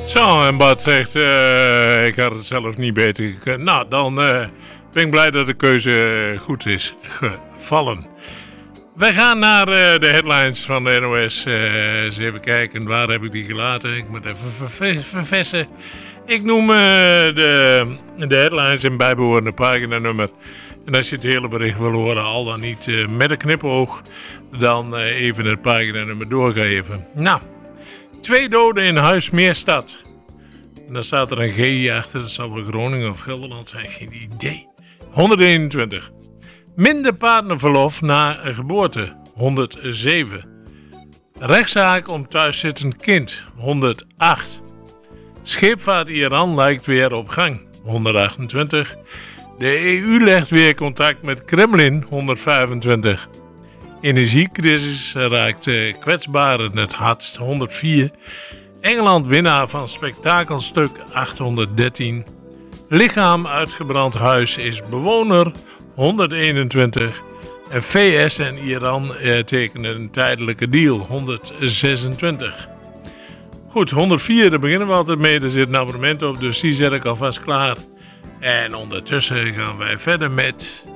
Zo, en Bart zegt, ik had het zelf niet beter gekund. Nou, dan ben ik blij dat de keuze goed is gevallen. Wij gaan naar de headlines van de NOS. Eens even kijken, waar heb ik die gelaten? Ik moet even verversen. Ik noem de headlines en bijbehorende paginanummer. En als je het hele bericht wil horen, al dan niet met een knipoog, dan even het paginanummer doorgeven. Nou, 2 doden in huis Meerstad. En dan staat er een G achter, dat zal wel Groningen of Gelderland zijn, geen idee. 121. Minder partnerverlof na een geboorte, 107. Rechtszaak om thuiszittend kind, 108. Scheepvaart Iran lijkt weer op gang, 128. De EU legt weer contact met Kremlin, 125. Energiecrisis raakt kwetsbaren het hardst, 104. Engeland winnaar van spektakelstuk, 813. Lichaam uitgebrand huis is bewoner, 121. En VS en Iran tekenen een tijdelijke deal, 126. Goed, 104, daar beginnen we altijd mee. Er zit een abonnement op, dus die zet ik alvast klaar. En ondertussen gaan wij verder met